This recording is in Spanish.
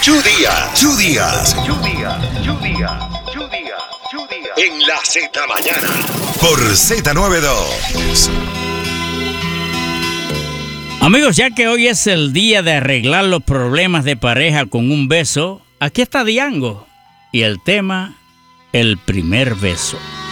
Díaz. En la Z Mañana. Por Z92. Amigos, ya que hoy es el día de arreglar los problemas de pareja con un beso, aquí está Diango y el tema, el primer beso.